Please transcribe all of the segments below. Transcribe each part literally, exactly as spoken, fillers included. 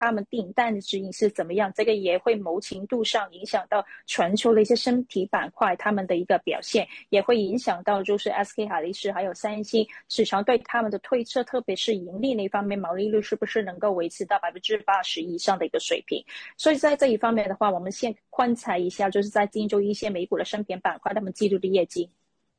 他们订单的指引是怎么样，这个也会某程度上影响到全球的一些身体板块他们的一个表现，也会影响到就是 S K 海力士还有三星市场对他们的推测，特别是盈利那方面，毛利率是不是能够维持到百分之八十以上的一个水平。所以在这一方面的话，我们先观察一下，就是在今周一些美股的升品板块他们季度的业绩。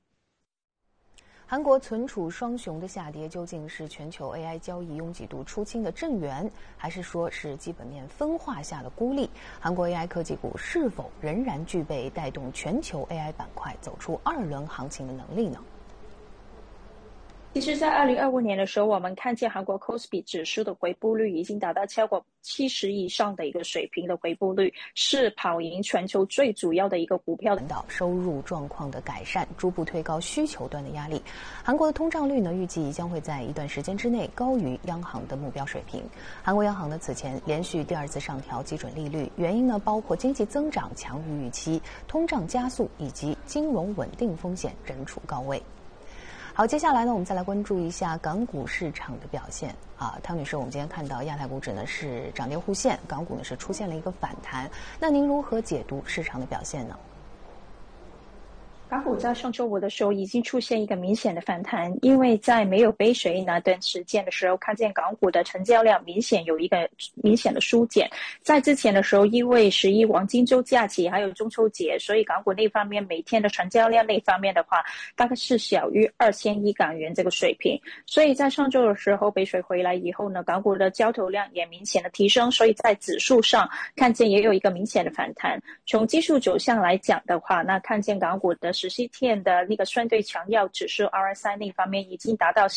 韩国存储双雄的下跌究竟是全球 A I 交易拥挤度出清的正源，还是说是基本面分化下的孤立？韩国 A I 科技股是否仍然具备带动全球 A I 板块走出二轮行情的能力呢？ 其实在二零二五年的时候，我们看见韩国 K O S P I 指数的回报率已经达到超过七十以上的一个水平的回报率，是跑赢全球最主要的一个股票的收入状况的改善，逐步推高需求端的压力。韩国的通胀率呢，预计将会在一段时间之内高于央行的目标水平。韩国央行呢此前连续第二次上调基准利率，原因呢包括经济增长强于预期、通胀加速以及金融稳定风险仍处高位。好，接下来呢，我们再来关注一下港股市场的表现啊，汤女士，我们今天看到亚太股指呢是涨跌互现，港股呢是出现了一个反弹，那您如何解读市场的表现呢？ 港股在上周五的时候已经出现一个明显的反弹，因为在没有杯水那段时间的时候，看见港股的成交量明显有一个明显的缩减。在之前的时候，因为十一黄金周假期还有中秋节，所以港股那方面每天的成交量那方面的话，大概是小于二千亿港元这个水平。所以在上周的时候杯水回来以后呢，港股的交投量也明显的提升，所以在指数上看见也有一个明显的反弹。从技术走向来讲的话，那看见港股的十七天的那个相对强要指数 R S I 那方面已经达到